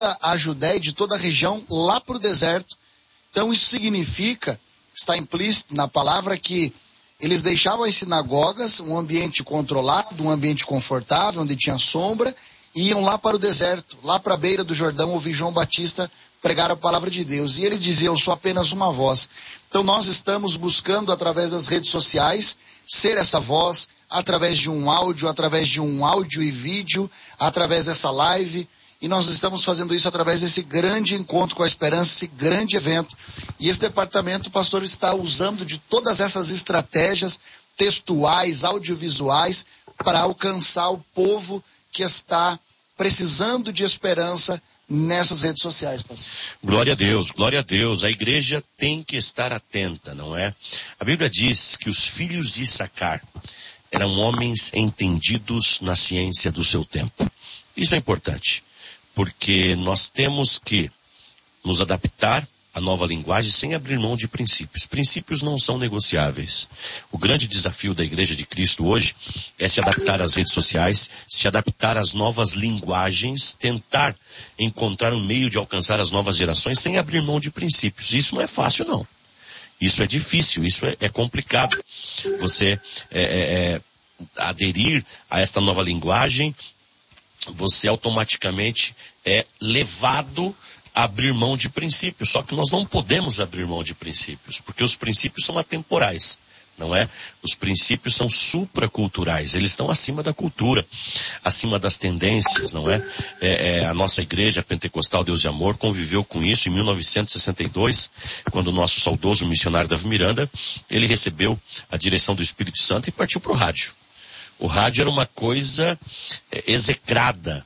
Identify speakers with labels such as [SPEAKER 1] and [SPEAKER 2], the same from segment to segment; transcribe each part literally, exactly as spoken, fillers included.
[SPEAKER 1] a Judéia e de toda a região lá para o deserto. Então isso significa, está implícito na palavra, que eles deixavam as sinagogas, um ambiente controlado, um ambiente confortável, onde tinha sombra, e iam lá para o deserto, lá para a beira do Jordão, ouvir João Batista pregar a palavra de Deus. E ele dizia: eu sou apenas uma voz. Então nós estamos buscando, através das redes sociais, ser essa voz, através de um áudio, através de um áudio e vídeo, através dessa live. E nós estamos fazendo isso através desse grande encontro com a esperança, esse grande evento. E esse departamento, o pastor, está usando de todas essas estratégias textuais, audiovisuais, para alcançar o povo que está precisando de esperança nessas redes sociais, pastor.
[SPEAKER 2] Glória a Deus, glória a Deus. A igreja tem que estar atenta, não é? A Bíblia diz que os filhos de Issacar eram homens entendidos na ciência do seu tempo. Isso é importante, porque nós temos que nos adaptar à nova linguagem sem abrir mão de princípios. Princípios não são negociáveis. O grande desafio da Igreja de Cristo hoje é se adaptar às redes sociais, se adaptar às novas linguagens, tentar encontrar um meio de alcançar as novas gerações sem abrir mão de princípios. Isso não é fácil, não. Isso é difícil, isso é, é complicado. Você é, é, aderir a esta nova linguagem, você automaticamente é levado a abrir mão de princípios. Só que nós não podemos abrir mão de princípios, porque os princípios são atemporais, não é? Os princípios são supraculturais, eles estão acima da cultura, acima das tendências, não é? É, é a nossa igreja pentecostal Deus de Amor conviveu com isso em mil novecentos e sessenta e dois, quando o nosso saudoso missionário Davi Miranda, ele recebeu a direção do Espírito Santo e partiu para o rádio. O rádio era uma coisa é, execrada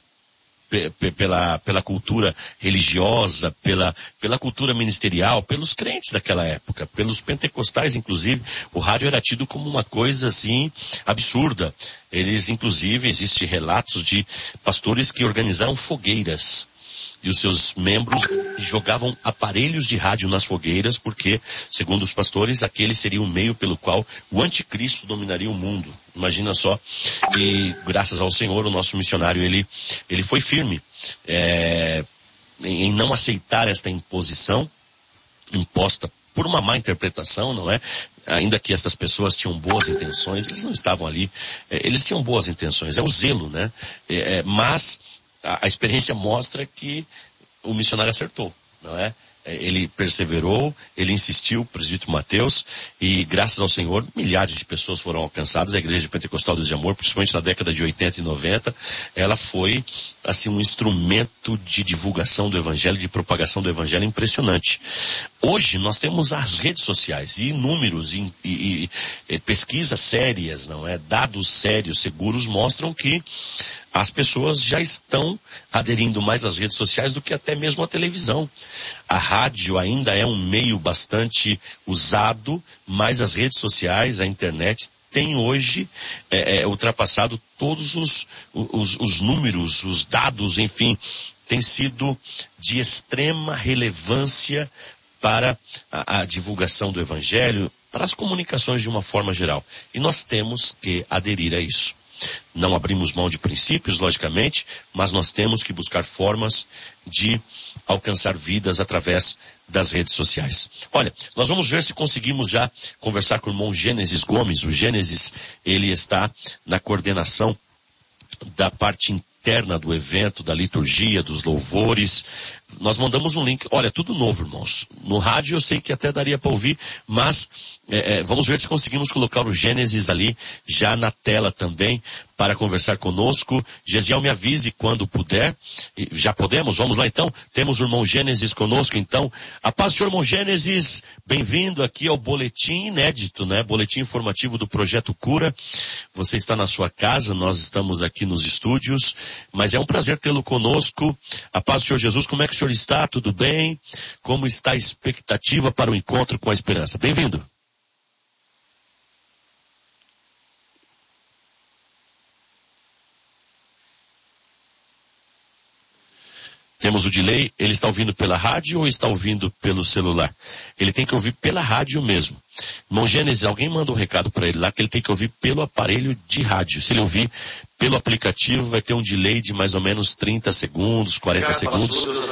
[SPEAKER 2] pela, pela cultura religiosa, pela, pela cultura ministerial, pelos crentes daquela época, pelos pentecostais, inclusive. O rádio era tido como uma coisa, assim, absurda. Eles, inclusive, existem relatos de pastores que organizaram fogueiras. E os seus membros jogavam aparelhos de rádio nas fogueiras, porque, segundo os pastores, aquele seria o meio pelo qual o anticristo dominaria o mundo. Imagina só. E, graças ao Senhor, o nosso missionário, ele, ele foi firme é, em não aceitar esta imposição imposta por uma má interpretação, não é? Ainda que essas pessoas tinham boas intenções, eles não estavam ali, é, eles tinham boas intenções, é o zelo, né? É, mas a, a experiência mostra que o missionário acertou, não é? Ele perseverou, ele insistiu, o presbítero Mateus, e graças ao Senhor, milhares de pessoas foram alcançadas. A Igreja Pentecostal Deus de Amor, principalmente na década de oitenta e noventa, ela foi, assim, um instrumento de divulgação do Evangelho, de propagação do Evangelho impressionante. Hoje, nós temos as redes sociais, e números, e, e, e pesquisas sérias, não é? Dados sérios, seguros, mostram que as pessoas já estão aderindo mais às redes sociais do que até mesmo à televisão. A rádio ainda é um meio bastante usado, mas as redes sociais, a internet, tem hoje é, é, ultrapassado todos os, os, os números, os dados, enfim, tem sido de extrema relevância para a, a divulgação do Evangelho, para as comunicações de uma forma geral. E nós temos que aderir a isso. Não abrimos mão de princípios, logicamente, mas nós temos que buscar formas de alcançar vidas através das redes sociais. Olha, nós vamos ver se conseguimos já conversar com o irmão Gênesis Gomes. O Gênesis, ele está na coordenação da parte interna do evento, da liturgia, dos louvores. Nós mandamos um link. Olha, tudo novo, irmãos. No rádio eu sei que até daria para ouvir, mas é, é, vamos ver se conseguimos colocar o Gênesis ali já na tela também para conversar conosco. Gesiel, me avise quando puder. E já podemos? Vamos lá então. Temos o irmão Gênesis conosco, então. A paz do Senhor, irmão Gênesis. Bem-vindo aqui ao boletim inédito, né? Boletim informativo do Projeto Cura. Você está na sua casa, nós estamos aqui nos estúdios, mas é um prazer tê-lo conosco. A paz do Senhor Jesus, como é que o senhor está? Tudo bem? Como está a expectativa para o encontro com a esperança? Bem-vindo. Temos o delay, ele está ouvindo pela rádio ou está ouvindo pelo celular? Ele tem que ouvir pela rádio mesmo. Irmão Gênesis, alguém manda um recado para ele lá que ele tem que ouvir pelo aparelho de rádio. Se ele ouvir pelo aplicativo, vai ter um delay de mais ou menos trinta segundos, quarenta segundos.